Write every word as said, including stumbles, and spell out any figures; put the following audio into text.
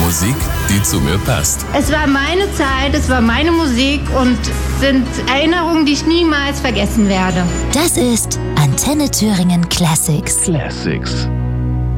Musik, die zu mir passt. Es war meine Zeit, es war meine Musik und sind Erinnerungen, die ich niemals vergessen werde. Das ist Antenne Thüringen Classics. Classics.